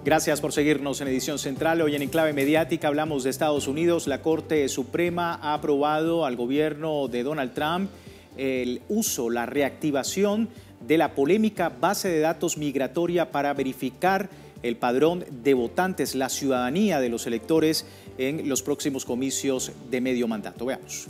Gracias por seguirnos en Edición Central. Hoy en Enclave Mediática hablamos de Estados Unidos. La Corte Suprema ha aprobado al gobierno de Donald Trump el uso, la reactivación de la polémica base de datos migratoria para verificar el padrón de votantes, la ciudadanía de los electores en los próximos comicios de medio mandato. Veamos.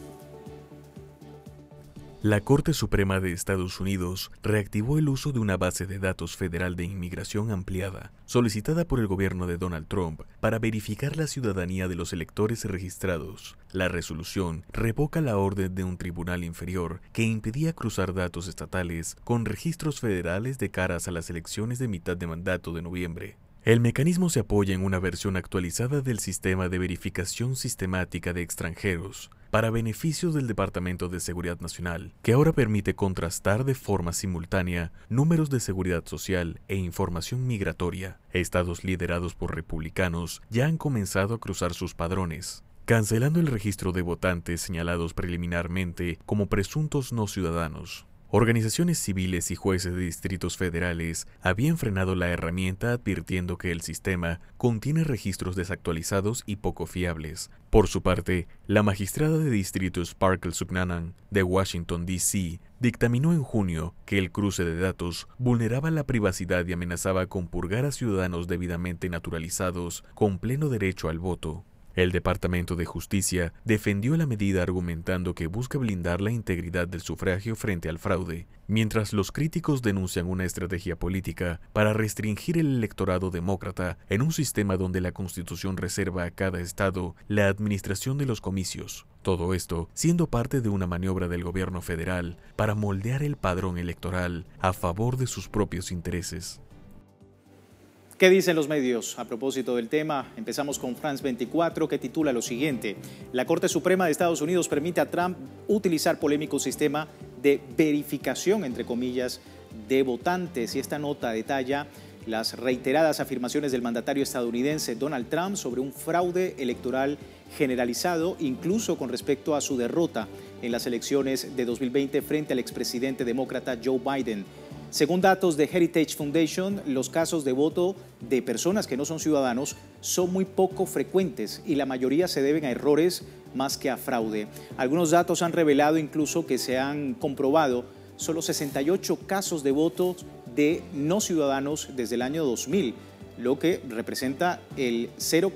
La Corte Suprema de Estados Unidos reactivó el uso de una base de datos federal de inmigración ampliada, solicitada por el gobierno de Donald Trump para verificar la ciudadanía de los electores registrados. La resolución revoca la orden de un tribunal inferior que impedía cruzar datos estatales con registros federales de caras a las elecciones de mitad de mandato de noviembre. El mecanismo se apoya en una versión actualizada del Sistema de Verificación Sistemática de Extranjeros, para beneficio del Departamento de Seguridad Nacional, que ahora permite contrastar de forma simultánea números de seguridad social e información migratoria. Estados liderados por republicanos ya han comenzado a cruzar sus padrones, cancelando el registro de votantes señalados preliminarmente como presuntos no ciudadanos. Organizaciones civiles y jueces de distritos federales habían frenado la herramienta advirtiendo que el sistema contiene registros desactualizados y poco fiables. Por su parte, la magistrada de distrito Sparkle Sugnanan de Washington, D.C., dictaminó en junio que el cruce de datos vulneraba la privacidad y amenazaba con purgar a ciudadanos debidamente naturalizados con pleno derecho al voto. El Departamento de Justicia defendió la medida argumentando que busca blindar la integridad del sufragio frente al fraude, mientras los críticos denuncian una estrategia política para restringir el electorado demócrata en un sistema donde la Constitución reserva a cada estado la administración de los comicios. Todo esto siendo parte de una maniobra del gobierno federal para moldear el padrón electoral a favor de sus propios intereses. ¿Qué dicen los medios a propósito del tema? Empezamos con France 24, que titula lo siguiente: la Corte Suprema de Estados Unidos permite a Trump utilizar polémico sistema de verificación, entre comillas, de votantes. Y esta nota detalla las reiteradas afirmaciones del mandatario estadounidense Donald Trump sobre un fraude electoral generalizado, incluso con respecto a su derrota en las elecciones de 2020 frente al expresidente demócrata Joe Biden. Según datos de Heritage Foundation, los casos de voto de personas que no son ciudadanos son muy poco frecuentes y la mayoría se deben a errores más que a fraude. Algunos datos han revelado incluso que se han comprobado solo 68 casos de votos de no ciudadanos desde el año 2000, lo que representa el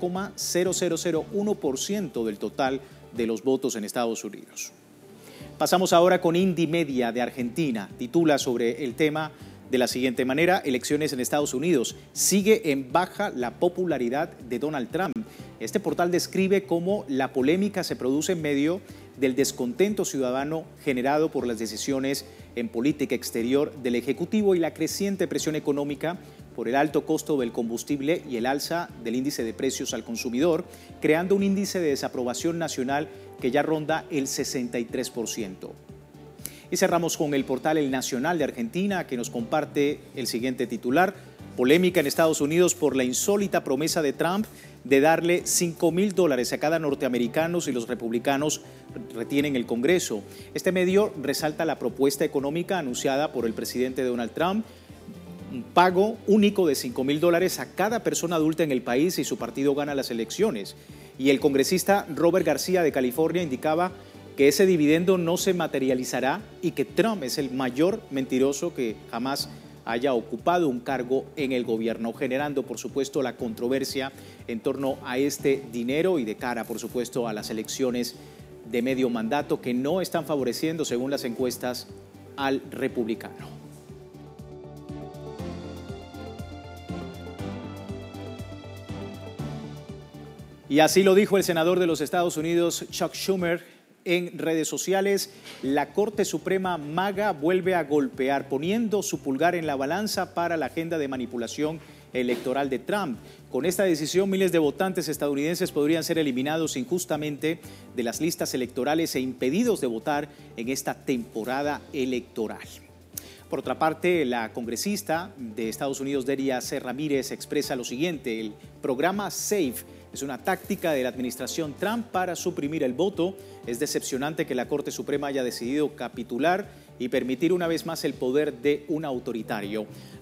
0,0001% del total de los votos en Estados Unidos. Pasamos ahora con Indymedia de Argentina. Titula sobre el tema de la siguiente manera: elecciones en Estados Unidos. Sigue en baja la popularidad de Donald Trump. Este portal describe cómo la polémica se produce en medio del descontento ciudadano generado por las decisiones en política exterior del Ejecutivo y la creciente presión económica por el alto costo del combustible y el alza del índice de precios al consumidor, creando un índice de desaprobación nacional que ya ronda el 63%. Y cerramos con el portal El Nacional de Argentina, que nos comparte el siguiente titular: polémica en Estados Unidos por la insólita promesa de Trump de darle $5.000 a cada norteamericano si los republicanos retienen el Congreso. Este medio resalta la propuesta económica anunciada por el presidente Donald Trump: un pago único de $5.000 a cada persona adulta en el país si su partido gana las elecciones. Y el congresista Robert García de California indicaba que ese dividendo no se materializará y que Trump es el mayor mentiroso que jamás haya ocupado un cargo en el gobierno, generando, por supuesto, la controversia en torno a este dinero y de cara, por supuesto, a las elecciones de medio mandato que no están favoreciendo, según las encuestas, al republicano. Y así lo dijo el senador de los Estados Unidos, Chuck Schumer, en redes sociales. La Corte Suprema MAGA vuelve a golpear, poniendo su pulgar en la balanza para la agenda de manipulación electoral de Trump. Con esta decisión, miles de votantes estadounidenses podrían ser eliminados injustamente de las listas electorales e impedidos de votar en esta temporada electoral. Por otra parte, la congresista de Estados Unidos, Deria C. Ramírez, expresa lo siguiente: el programa SAFE es una táctica de la administración Trump para suprimir el voto. Es decepcionante que la Corte Suprema haya decidido capitular y permitir una vez más el poder de un autoritario.